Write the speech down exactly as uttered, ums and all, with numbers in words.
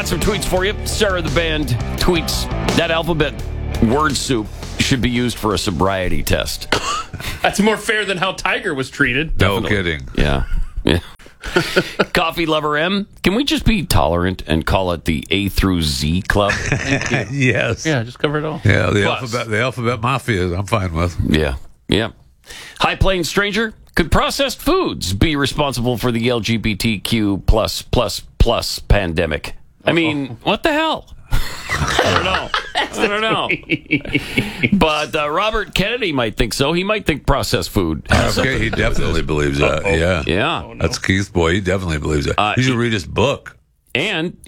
some tweets for you. Sarah the Band tweets, that alphabet word soup should be used for a sobriety test. That's more fair than how Tiger was treated. No Definitely. kidding. Yeah. Yeah. Coffee lover M, can we just be tolerant and call it the A through Z club? Yes. Yeah, just cover it all. Yeah, the Plus. alphabet, the alphabet mafia. I'm fine with. Yeah. Yeah. High Plains Stranger, could processed foods be responsible for the L G B T Q plus plus plus pandemic? I mean, what the hell? I don't know. I don't know. But uh, Robert Kennedy might think so. He might think processed food. has Okay, something he to do with definitely this. believes that. Yeah. Yeah. That's Keith's boy. He definitely believes that. Uh, you should he- read his book. And